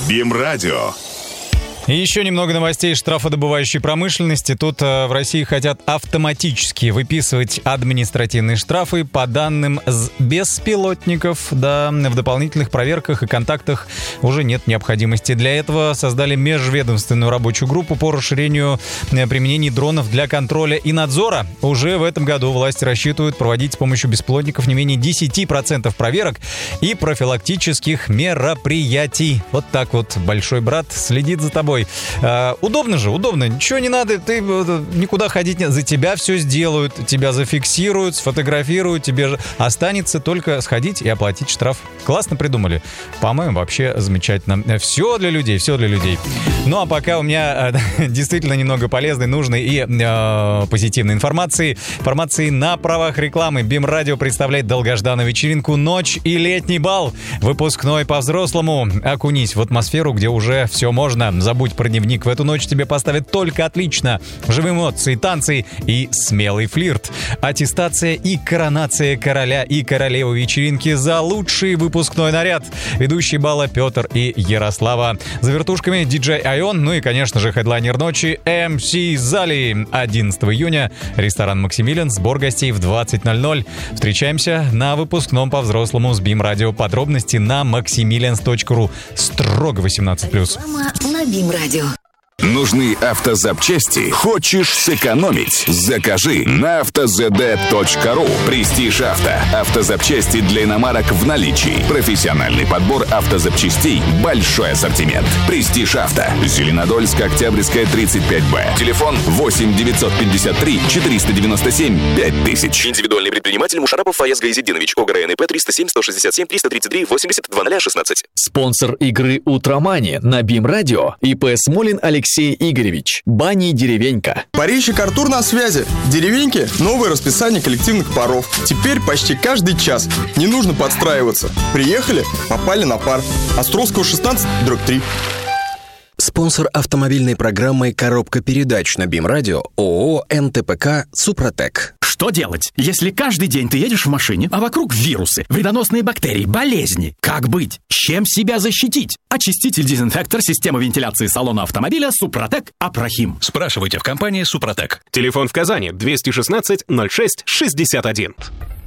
БИМ-радио. И еще немного новостей штрафодобывающей промышленности. Тут в России хотят автоматически выписывать административные штрафы по данным с беспилотников. Да, в дополнительных проверках и контактах уже нет необходимости. Для этого создали межведомственную рабочую группу по расширению применения дронов для контроля и надзора. Уже в этом году власти рассчитывают проводить с помощью беспилотников не менее 10% проверок и профилактических мероприятий. Вот так вот большой брат следит за тобой. Удобно же, удобно. Ничего не надо, ты никуда ходить не... За тебя все сделают, тебя зафиксируют, сфотографируют, тебе же останется только сходить и оплатить штраф. Классно придумали. По-моему, вообще замечательно. Все для людей, все для людей. Ну, а пока у меня действительно немного полезной, нужной и позитивной информации. Информации на правах рекламы. БИМ-радио представляет долгожданную вечеринку «Ночь и летний бал». Выпускной по-взрослому. Окунись в атмосферу, где уже все можно. Забудь про дневник. В эту ночь тебе поставят только отлично. Живые эмоции, танцы и смелый флирт. Аттестация и коронация короля и королевы вечеринки за лучший выпускной наряд. Ведущие бала Петр и Ярослава. За вертушками диджей Айон. Ну и, конечно же, хедлайнер ночи МС Зали. 11 июня. Ресторан «Максимилиан». Сбор гостей в 20:00. Встречаемся на выпускном по-взрослому с БИМ-радио. Подробности на maximilians.ru. Строго 18+. На БИМ-радио. Нужны автозапчасти? Хочешь сэкономить? Закажи на автозд.ру. Престиж Авто. Автозапчасти для иномарок в наличии. Профессиональный подбор автозапчастей. Большой ассортимент. Престиж Авто. Зеленодольск, Октябрьская, 35Б. Телефон 8 953 497 5000. Индивидуальный предприниматель Мушарапов Фаяз Гаизетдинович. ОГРНП 307 167 333 80 0016. Спонсор игры «Утромани» на БИМ-радио. ИП Смолин Алексей Игоревич. Бани «Деревенька». Парильщик Артур на связи. В «Деревеньке» новое расписание коллективных паров. Теперь почти каждый час. Не нужно подстраиваться. Приехали, попали на пар. Островского 16/3. Спонсор автомобильной программы «Коробка передач» на БИМ-радио ООО «НТПК Супротек». Что делать, если каждый день ты едешь в машине, а вокруг вирусы, вредоносные бактерии, болезни? Как быть? Чем себя защитить? Очиститель-дезинфектор системы вентиляции салона автомобиля «Супротек Апрахим». Спрашивайте в компании «Супротек». Телефон в Казани 216 06 61.